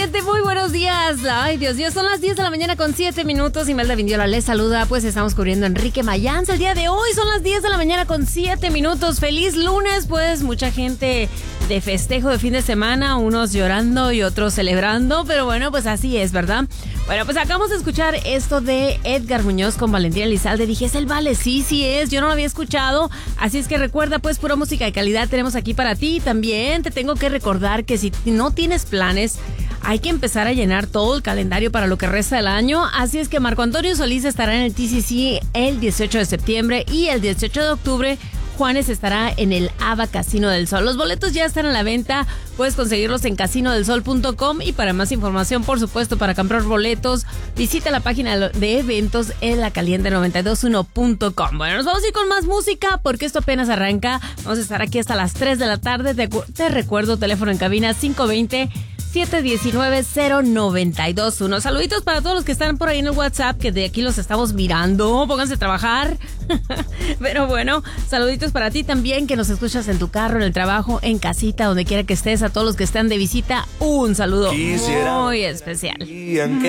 7, muy buenos días. Ay, Dios mío, son las 10 de la mañana con 7 minutos. Imelda Vindiola les saluda, pues estamos cubriendo Enrique Mayans el día de hoy. Son las 10 de la mañana con 7 minutos. Feliz lunes, pues mucha gente de festejo de fin de semana, unos llorando y otros celebrando, pero bueno, pues así es, ¿verdad? Bueno, pues acabamos de escuchar esto de Edgar Muñoz con Valentina Elizalde. Dije, ¿es el Vale? Sí es, yo no lo había escuchado, así es que recuerda, pues pura música de calidad tenemos aquí para ti. También te tengo que recordar que si no tienes planes, hay que empezar a llenar todo el calendario para lo que resta del año, así es que Marco Antonio Solís estará en el TCC el 18 de septiembre y el 18 de octubre Juanes estará en el ABA Casino del Sol. Los boletos ya están a la venta, puedes conseguirlos en casinodelsol.com y para más información, por supuesto, para comprar boletos, visita la página de eventos en lacaliente921.com. Bueno, nos vamos a ir con más música porque esto apenas arranca. Vamos a estar aquí hasta las 3 de la tarde. Te recuerdo, teléfono en cabina 520-719-0921. Saluditos para todos los que están por ahí en el WhatsApp, que de aquí los estamos mirando. Pónganse a trabajar. Pero bueno, saluditos para ti también, que nos escuchas en tu carro, en el trabajo, en casita, donde quiera que estés. A todos los que están de visita, un saludo muy especial.